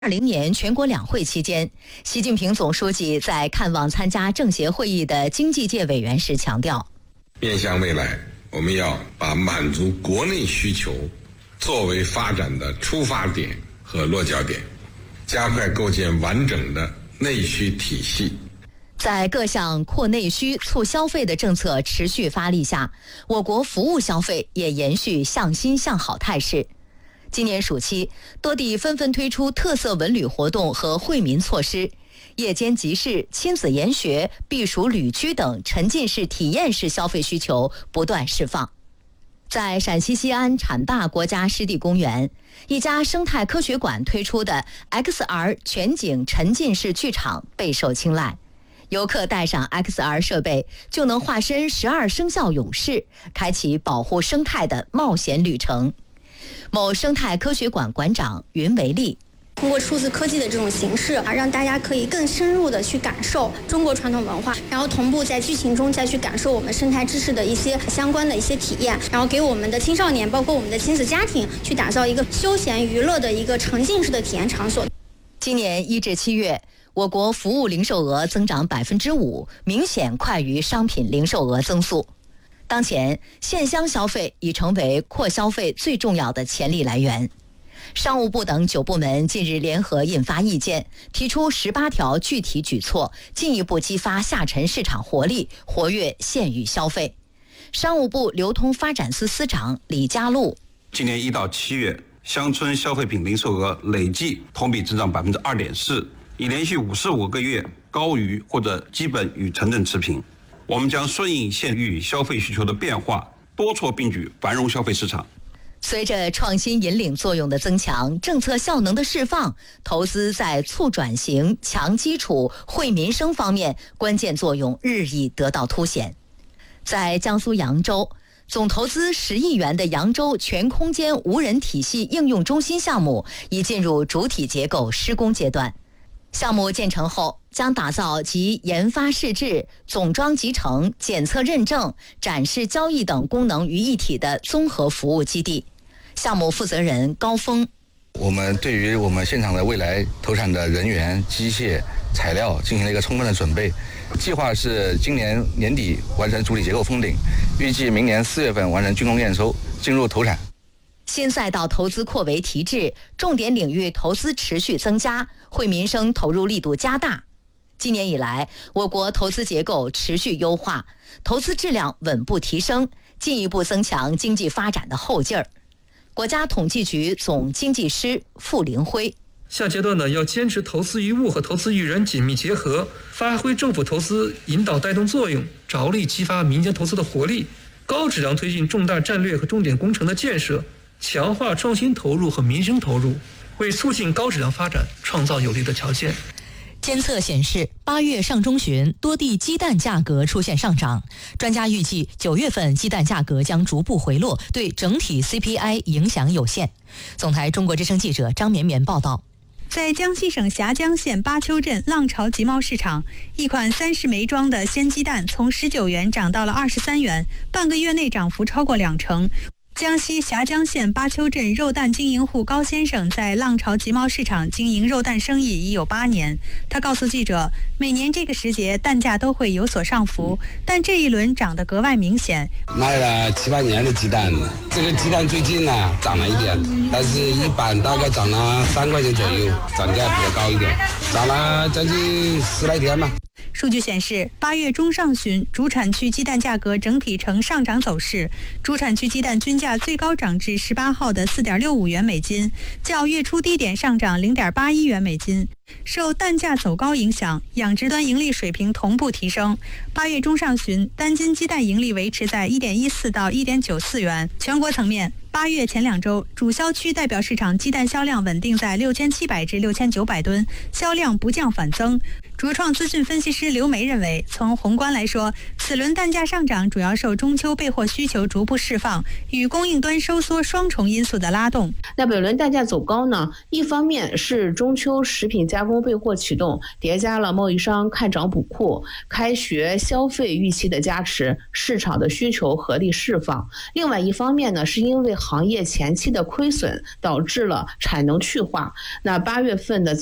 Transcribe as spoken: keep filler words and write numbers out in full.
二零年全国两会期间，习近平总书记在看望参加政协会议的经济界委员时强调， 面向未来，我们要把满足国内需求作为发展的出发点和落脚点，加快构建完整的内需体系。 在各项扩内需、促消费的政策持续发力下，我国服务消费也延续向新向好态势。今年暑期，多地纷纷推出特色文旅活动和惠民措施，夜间集市、亲子研学、避暑旅居等沉浸式体验式消费需求不断释放。在陕西西安浐灞国家湿地公园，一家生态科学馆推出的 X R 全景沉浸式剧场备受青睐。游客带上 X R 设备，就能化身十二生肖勇士，开启保护生态的冒险旅程。某生态科学馆馆长云维利， 通过数字科技的这种形式啊，让大家可以更深入的去感受中国传统文化，然后同步在剧情中再去感受我们生态知识的一些相关的一些体验，然后给我们的青少年，包括我们的亲子家庭，去打造一个休闲娱乐的一个沉浸式的体验场所。 今年一至七月，我国服务零售额增长百分之五，明显快于商品零售额增速。当前，线乡消费已成为扩消费最重要的潜力来源。商务部等九部门近日联合印发意见，提出十八条具体举措，进一步激发下沉市场活力，活跃县域消费。商务部流通发展司司长李家禄， 今年一到七月，乡村消费品零售额累计同比增长百分之二点四，已连续五十五个月高于或者基本与城镇持平。我们将顺应县域消费需求的变化，多措并举，繁荣消费市场。 随着创新引领作用的增强，政策效能的释放，投资在促转型、强基础、惠民生方面关键作用日益得到凸显。在江苏扬州，总投资十亿元的扬州全空间无人体系应用中心项目已进入主体结构施工阶段。项目建成后，将打造集研发试制、总装集成、检测认证、展示交易等功能于一体的综合服务基地。项目负责人高峰， 我们对于我们现场的未来投产的人员、机械、材料进行了一个充分的准备，计划是今年年底完成主体结构封顶，预计明年四月份完成竣工验收，进入投产。 新赛道投资扩围提质，重点领域投资持续增加，惠民生投入力度加大。今年以来，我国投资结构持续优化，投资质量稳步提升，进一步增强经济发展的后劲儿。国家统计局总经济师傅林辉， 下阶段呢，要坚持投资于物和投资于人紧密结合，发挥政府投资引导带动作用，着力激发民间投资的活力，高质量推进重大战略和重点工程的建设，强化创新投入和民生投入，为促进高质量发展创造有利的条件。 监测显示，八月上中旬多地鸡蛋价格出现上涨，专家预计九月份鸡蛋价格将逐步回落，对整体 C P I 影响有限。总台中国之声记者张绵绵报道。 在江西省峡江县巴丘镇浪潮集贸市场，一款三十枚装的鲜鸡蛋从十九元涨到了二十三元，半个月内涨幅超过两成。江西峡江县巴丘镇肉蛋经营户高先生在浪潮集贸市场经营肉蛋生意已有八年。他告诉记者，每年这个时节蛋价都会有所上浮，但这一轮涨得格外明显。 卖了七八年的鸡蛋，这个鸡蛋最近呢涨了一点，但是一般大概涨了三块钱左右，涨价比较高一点，涨了将近十来天吧。 数据显示，八月中上旬，主产区鸡蛋价格整体呈上涨走势。主产区鸡蛋均价最高涨至十八号的四点六五元每斤，较月初低点上涨零点八一元每斤。受蛋价走高影响，养殖端盈利水平同步提升。八月中上旬，单斤鸡蛋盈利维持在一点一四到一点九四元。全国层面，八月前两周，主销区代表市场鸡蛋销量稳定在六千七百至六千九百吨，销量不降反增。卓创资讯分析师刘梅认为，从宏观来说，此轮蛋价上涨主要受中秋备货需求逐步释放与供应端收缩双重因素的拉动。 那本轮蛋价走高呢，一方面是中秋食品加工备货启动，叠加了贸易商看涨补库、开学消费预期的加持，市场的需求合力释放；另外一方面呢，是因为行业前期的亏损导致了产能去化。那八月份的